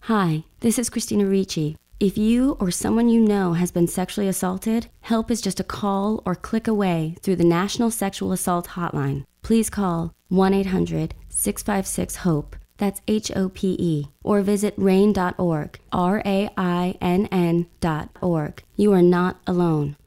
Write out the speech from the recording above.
Hi, this is Christina Ricci. If you or someone you know has been sexually assaulted, help is just a call or click away through the National Sexual Assault Hotline. Please call 1-800-656-HOPE. That's HOPE. Or visit RAINN.org, RAINN.org. You are not alone.